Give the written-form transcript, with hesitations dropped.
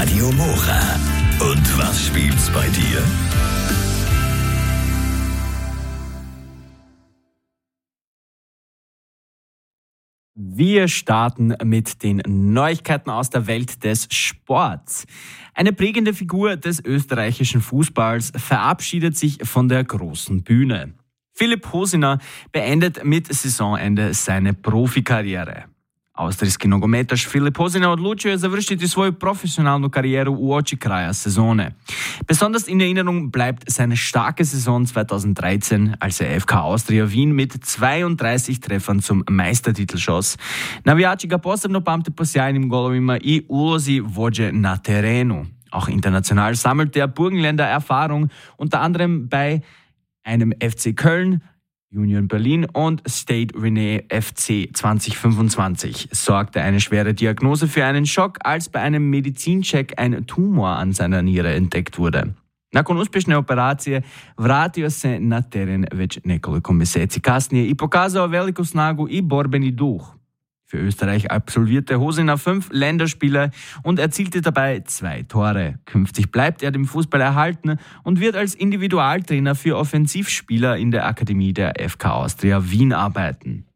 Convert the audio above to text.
Radio Mora. Und was spielt's bei dir? Wir starten mit den Neuigkeiten aus der Welt des Sports. Eine prägende Figur des österreichischen Fußballs verabschiedet sich von der großen Bühne. Philipp Hosiner beendet mit Saisonende seine Profikarriere. Austrijski nogometaš Filip Hosina odlučio je završiti svoju profesionalnu karijeru uoči kraja sezone. Besonders in Erinnerung bleibt seine starke Saison 2013, als er FK Austria Wien mit 32 trefan zum Meistertitel schoss. Navijači ga posebno pamte po sjajnim golovima I ulozi vođe na terenu. Auch international sammelte er Burgenländer Erfahrung, unter anderem bei einem FC Köln, Union Berlin und Stade Rennais FC 2025 sorgte eine schwere Diagnose für einen Schock, als bei einem Medizincheck ein Tumor an seiner Niere entdeckt wurde. Nakon uspješne operacije vratio se na teren već nekoliko mjeseci kasnije I pokazao veliku snagu I borbeni duh. Für Österreich absolvierte Hosiner 5 Länderspiele und erzielte dabei 2 Tore. Künftig bleibt er dem Fußball erhalten und wird als Individualtrainer für Offensivspieler in der Akademie der FK Austria Wien arbeiten.